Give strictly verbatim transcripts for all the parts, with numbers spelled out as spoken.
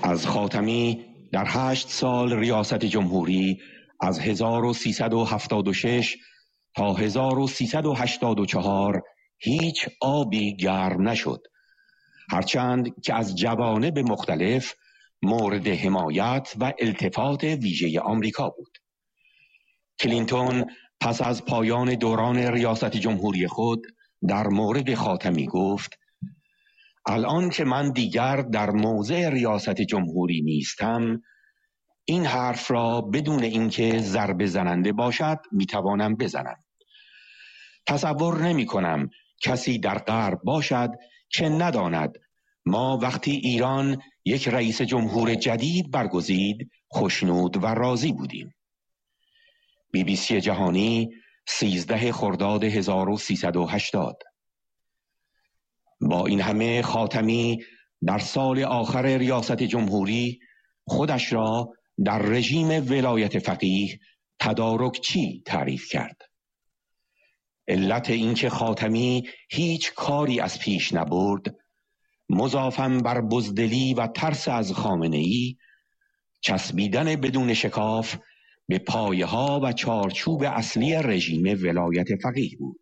از خاتمی در هشت سال ریاست جمهوری از هزار و سیصد و هفتاد و شش تا هزار و سیصد و هشتاد و چهار هیچ آبی گرم نشد، هرچند که از جوانب مختلف مورد حمایت و التفات ویژه آمریکا بود. کلینتون پس از پایان دوران ریاست جمهوری خود در مورد خاتمی گفت: الان که من دیگر در موضع ریاست جمهوری نیستم، این حرف را بدون اینکه ضربه زننده باشد میتوانم بزنم. تصور نمی کنم کسی در غرب باشد که نداند ما وقتی ایران یک رئیس جمهور جدید برگزید خوشنود و راضی بودیم. بی بی سی جهانی سیزده خرداد هزار و سیصد و هشتاد. با این همه خاتمی در سال آخر ریاست جمهوری خودش را در رژیم ولایت فقیه تدارکچی تعریف کرد. علت اینکه خاتمی هیچ کاری از پیش نبرد، مضافاً بر بزدلی و ترس از خامنه‌ای، چسبیدن بدون شکاف به پایه ها و چارچوب اصلی رژیم ولایت فقیه بود.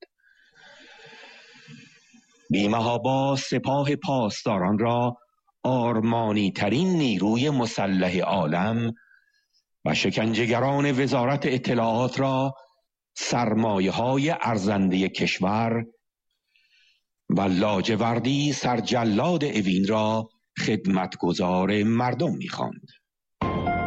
بی‌محابا سپاه پاسداران را آرمانی ترین نیروی مسلح عالم و شکنجهگران وزارت اطلاعات را سرمایه های ارزنده کشور و لاجوردی سرجلاد اوین را خدمتگزار مردم می‌خواند.